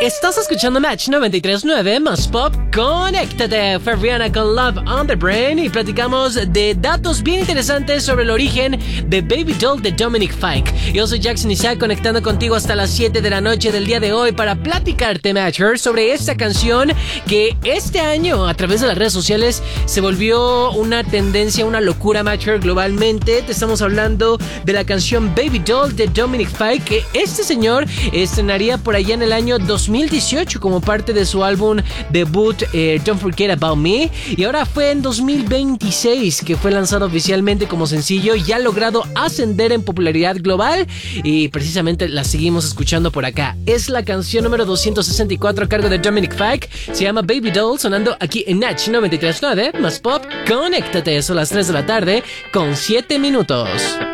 Estás escuchando Match 93.9 más Pop. Conéctate, fue Rihanna con Love on the Brain y platicamos de datos bien interesantes sobre el origen de Baby Doll de Dominic Fike. Yo soy Jackson Isaac, conectando contigo hasta las 7 de la noche del día de hoy para platicarte, Matcher, sobre esta canción que este año a través de las redes sociales se volvió una tendencia, una locura, Matcher, globalmente. Te estamos hablando de la canción Baby Doll de Dominic Fike, que este señor estrenaría por allá en el año 2018 como parte de su álbum debut Don't Forget About Me, y ahora fue en 2026 que fue lanzado oficialmente como sencillo y ha logrado ascender en popularidad global, y precisamente la seguimos escuchando por acá. Es la canción número 264 a cargo de Dominic Fike, se llama Baby Doll, sonando aquí en Natch 93.9 más Pop. Conéctate, son las 3 de la tarde con 7 minutos.